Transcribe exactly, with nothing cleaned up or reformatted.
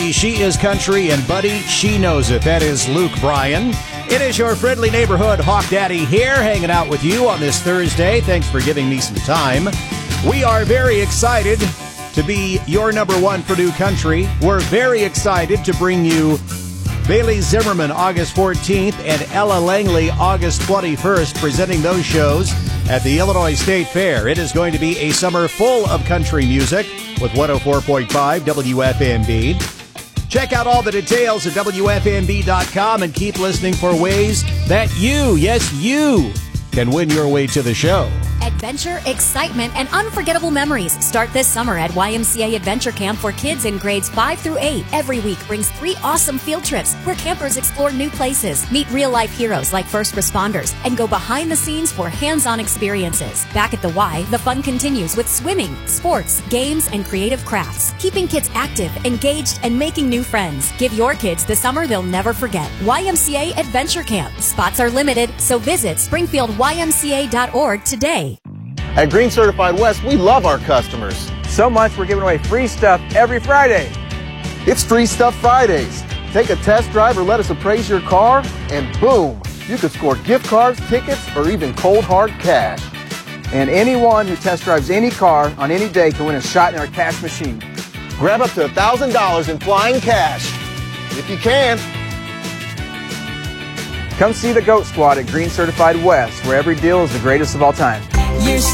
Baby, she is country, and buddy, she knows it. That is Luke Bryan. It is your friendly neighborhood Hawk Daddy here, hanging out with you on this Thursday. Thanks for giving me some time. We are very excited to be your number one for new country. We're very excited to bring you Bailey Zimmerman August fourteenth and Ella Langley August twenty-first, presenting those shows at the Illinois State Fair. It is going to be a summer full of country music with one oh four point five W F M B. Check out all the details at W F M B dot com and keep listening for ways that you, yes, you, can win your way to the show. Adventure, excitement, and unforgettable memories start this summer at Y M C A Adventure Camp for kids in grades five through eight. Every week brings three awesome field trips where campers explore new places, meet real-life heroes like first responders, and go behind the scenes for hands-on experiences. Back at the Y, the fun continues with swimming, sports, games, and creative crafts, keeping kids active, engaged, and making new friends. Give your kids the summer they'll never forget. Y M C A Adventure Camp. Spots are limited, so visit springfield y m c a dot org today. At Green Certified West, we love our customers. So much we're giving away free stuff every Friday. It's Free Stuff Fridays. Take a test drive or let us appraise your car, and boom, you could score gift cards, tickets, or even cold hard cash. And anyone who test drives any car on any day can win a shot in our cash machine. Grab up to one thousand dollars in flying cash, if you can. Come see the GOAT Squad at Green Certified West, where every deal is the greatest of all time. You're